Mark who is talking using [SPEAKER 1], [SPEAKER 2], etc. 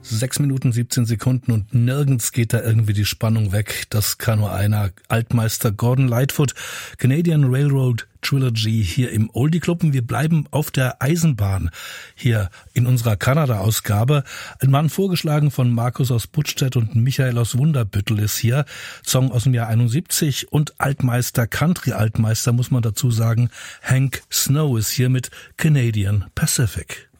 [SPEAKER 1] 6 Minuten 17 Sekunden und nirgends geht da irgendwie die Spannung weg. Das kann nur einer. Altmeister Gordon Lightfoot, Canadian Railroad Trilogy hier im Oldie Club. Und wir bleiben auf der Eisenbahn hier in unserer Kanada-Ausgabe. Ein Mann vorgeschlagen von Markus aus Buttstedt und Michael aus Wunderbüttel ist hier. Song aus dem Jahr 71 und Altmeister, Country-Altmeister muss man dazu sagen. Hank Snow ist hier mit Canadian Pacific.